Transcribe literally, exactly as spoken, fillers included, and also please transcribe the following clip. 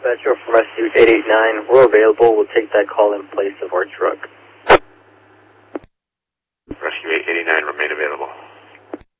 Metro from Rescue eight eight nine. We're available. We'll take that call in place of our truck. Rescue eight eight nine, remain available.